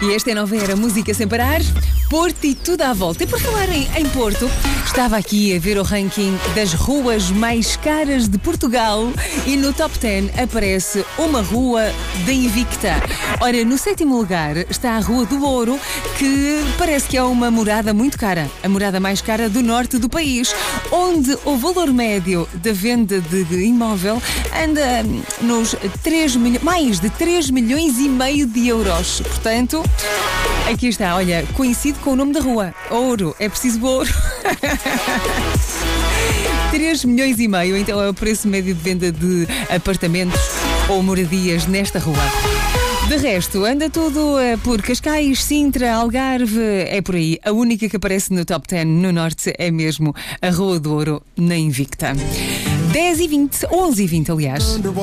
E esta é nova era Música Sem Parar, Porto e tudo à volta. E por falar em Porto, estava aqui a ver o ranking das ruas mais caras de Portugal e no top 10 aparece uma rua da Invicta. Ora, no sétimo lugar está a Rua do Ouro, que parece que é uma morada muito cara, a morada mais cara do norte do país, onde o valor médio da venda de imóvel anda nos mais de 3 milhões e meio de euros. Portanto, aqui está, olha, coincide com o nome da rua. Ouro, é preciso ouro. 3 milhões e meio, então é o preço médio de venda de apartamentos ou moradias nesta rua. De resto, anda tudo por Cascais, Sintra, Algarve, é por aí. A única que aparece no top 10 no norte é mesmo a Rua do Ouro, na Invicta. 10h20, 11h20, aliás.